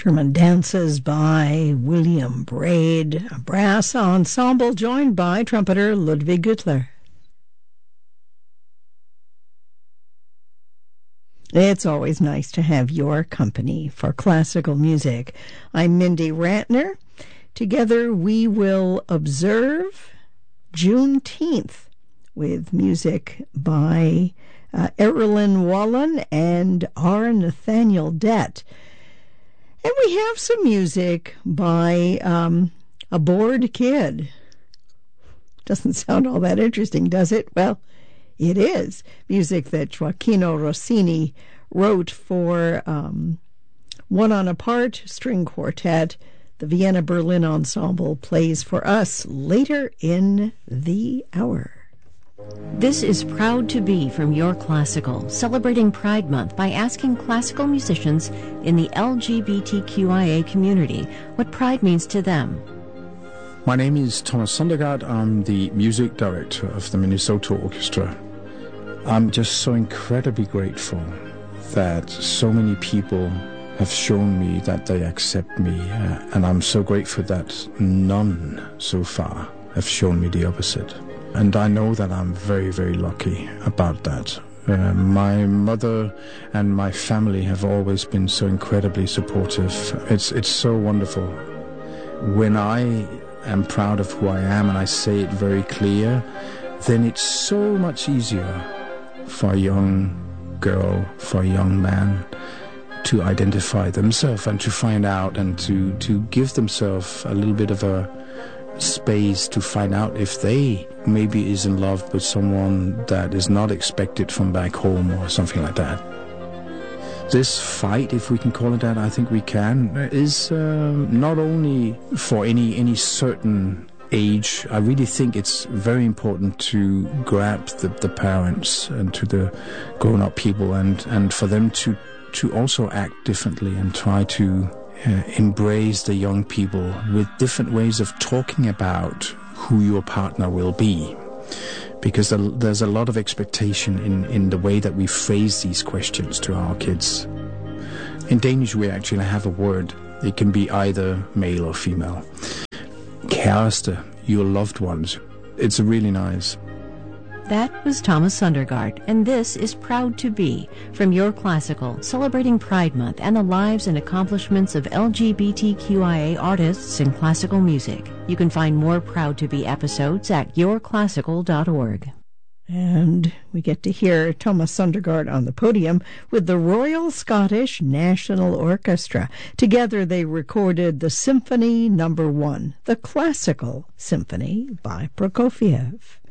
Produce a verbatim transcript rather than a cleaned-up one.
German Dances by William Braid, a brass ensemble joined by trumpeter Ludwig Güttler. It's always nice to have your company for classical music. I'm Mindy Ratner. Together we will observe Juneteenth with music by uh, Erilyn Wallen and R. Nathaniel Dett. And we have some music by um, a bored kid. Doesn't sound all that interesting, does it? Well, it is. Music that Gioacchino Rossini wrote for um, One on a Part String Quartet. The Vienna Berlin Ensemble plays for us later in the hour. This is Proud to Be from Your Classical, celebrating Pride Month by asking classical musicians in the L G B T Q I A community what pride means to them. My name is Thomas Sondergaard. I'm the music director of the Minnesota Orchestra. I'm just so incredibly grateful that so many people have shown me that they accept me, uh, and I'm so grateful that none so far have shown me the opposite. And I know that I'm very, very lucky about that. Uh, my mother and my family have always been so incredibly supportive. It's it's so wonderful. When I am proud of who I am and I say it very clear, then it's so much easier for a young girl, for a young man to identify themselves and to find out and to, to give themselves a little bit of a space to find out if they maybe is in love with someone that is not expected from back home or something like that. This fight, if we can call it that, I think we can, is uh, not only for any any certain age. I really think it's very important to grab the, the parents and to the grown-up people and, and for them to, to also act differently and try to uh, embrace the young people with different ways of talking about who your partner will be. Because there's a lot of expectation in, in the way that we phrase these questions to our kids. In Danish, we actually have a word. It can be either male or female. Kæreste, your loved ones. It's really nice. That was Thomas Sondergaard, and this is Proud to Be from Your Classical, celebrating Pride Month and the lives and accomplishments of L G B T Q I A artists in classical music. You can find more Proud to Be episodes at your classical dot org. And we get to hear Thomas Sondergaard on the podium with the Royal Scottish National Orchestra. Together they recorded the Symphony Number One, the classical symphony by Prokofiev.